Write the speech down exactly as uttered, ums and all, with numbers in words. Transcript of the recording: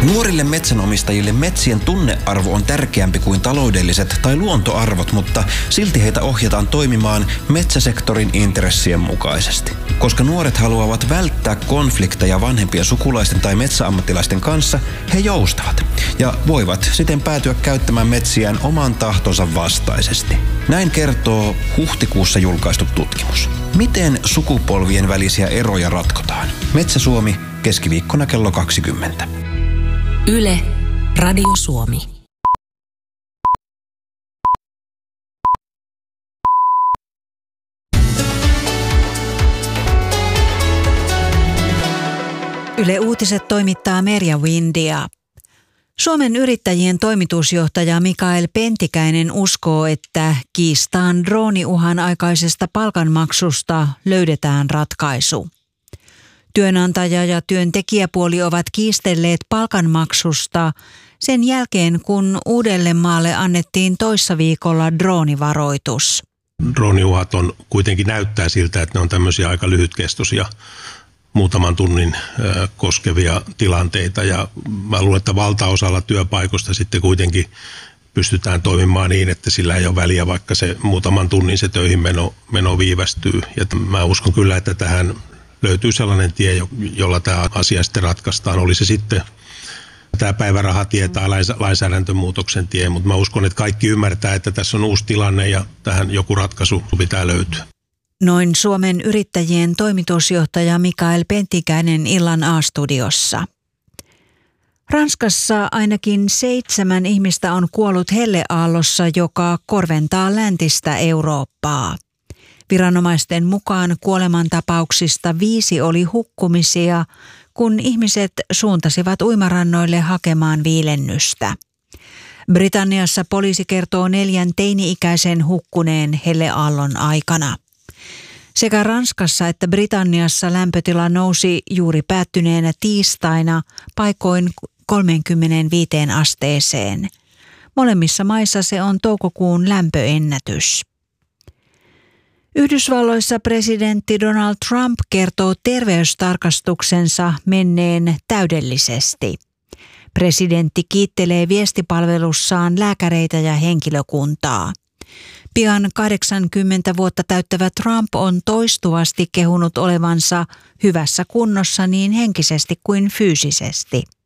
Nuorille metsänomistajille metsien tunnearvo on tärkeämpi kuin taloudelliset tai luontoarvot, mutta silti heitä ohjataan toimimaan metsäsektorin intressien mukaisesti. Koska nuoret haluavat välttää konflikteja vanhempien sukulaisten tai metsäammattilaisten kanssa, he joustavat ja voivat siten päätyä käyttämään metsiään oman tahtonsa vastaisesti. Näin kertoo huhtikuussa julkaistu tutkimus. Miten sukupolvien välisiä eroja ratkotaan? Metsä Suomi, keskiviikkona kello kaksikymmentä. Yle, Radio Suomi. Yle Uutiset toimittaa Merja Windia. Suomen yrittäjien toimitusjohtaja Mikael Pentikäinen uskoo, että kiistaan drooniuhan aikaisesta palkanmaksusta löydetään ratkaisu. Työnantaja- ja työntekijäpuoli ovat kiistelleet palkanmaksusta sen jälkeen, kun Uudellemaalle annettiin toissa viikolla droonivaroitus. Drooniuhat on kuitenkin näyttää siltä, että ne on tämmöisiä aika lyhytkestoisia, muutaman tunnin ö, koskevia tilanteita. Ja mä luulen, että valtaosalla työpaikoista sitten kuitenkin pystytään toimimaan niin, että sillä ei ole väliä, vaikka se muutaman tunnin se töihin meno, meno viivästyy. Ja mä uskon kyllä, että tähän löytyy sellainen tie, jolla tämä asia sitten ratkaistaan. Oli se sitten tämä päivärahatie tai lainsäädäntömuutoksen tie, mutta mä uskon, että kaikki ymmärtää, että tässä on uusi tilanne ja tähän joku ratkaisu pitää löytyä. Noin Suomen yrittäjien toimitusjohtaja Mikael Pentikäinen illan A-studiossa. Ranskassa ainakin seitsemän ihmistä on kuollut helleaallossa, joka korventaa läntistä Eurooppaa. Viranomaisten mukaan kuolemantapauksista viisi oli hukkumisia, kun ihmiset suuntasivat uimarannoille hakemaan viilennystä. Britanniassa poliisi kertoo neljän teini-ikäisen hukkuneen helleaallon aikana. Sekä Ranskassa että Britanniassa lämpötila nousi juuri päättyneenä tiistaina paikoin kolmeenkymmeneenviiteen asteeseen. Molemmissa maissa se on toukokuun lämpöennätys. Yhdysvalloissa presidentti Donald Trump kertoo terveystarkastuksensa menneen täydellisesti. Presidentti kiittelee viestipalvelussaan lääkäreitä ja henkilökuntaa. Pian kahdeksankymmentä vuotta täyttävä Trump on toistuvasti kehunut olevansa hyvässä kunnossa niin henkisesti kuin fyysisesti.